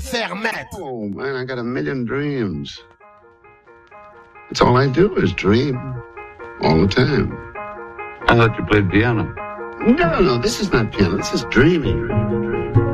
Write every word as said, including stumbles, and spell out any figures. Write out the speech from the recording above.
faire, maître? Oh, man, I got a million dreams. That's all I do is dream. All the time. I thought you played piano. No, no, this is not piano. This is dreaming.